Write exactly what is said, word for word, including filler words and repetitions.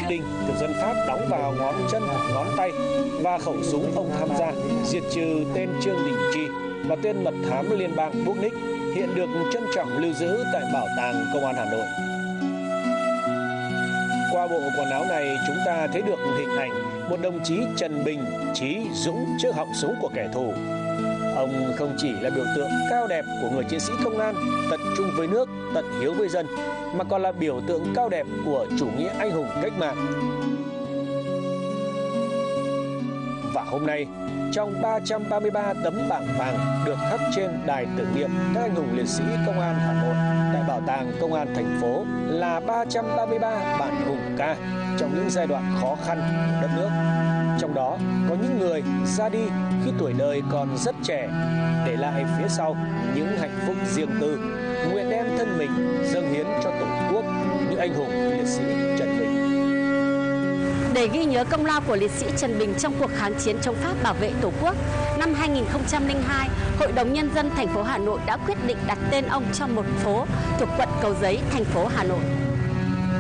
đinh được dân Pháp đóng vào ngón chân, ngón tay và khẩu súng ông tham gia diệt trừ tên Trương Đình Chi và tên mật thám liên bang Bubnik hiện được trân trọng lưu giữ tại Bảo tàng Công an Hà Nội. Qua bộ quần áo này, chúng ta thấy được hình ảnh một đồng chí Trần Bình chí dũng trước họng súng của kẻ thù. Ông không chỉ là biểu tượng cao đẹp của người chiến sĩ công an tận trung với nước, tận hiếu với dân, mà còn là biểu tượng cao đẹp của chủ nghĩa anh hùng cách mạng. Và hôm nay, trong ba trăm ba mươi ba tấm bảng vàng được khắc trên đài tưởng niệm các anh hùng liệt sĩ Công an Hà Nội tại Bảo tàng Công an thành phố là ba trăm ba mươi ba bản hùng ca trong những giai đoạn khó khăn của đất nước. Trong đó có những người ra đi khi tuổi đời còn rất trẻ, để lại phía sau những hạnh phúc riêng tư, nguyện đem thân mình dâng hiến cho Tổ quốc như anh hùng liệt sĩ Trần Bình. Để ghi nhớ công lao của liệt sĩ Trần Bình trong cuộc kháng chiến chống Pháp bảo vệ Tổ quốc, năm hai nghìn không trăm lẻ hai, Hội đồng Nhân dân thành phố Hà Nội đã quyết định đặt tên ông cho một phố thuộc quận Cầu Giấy, thành phố Hà Nội.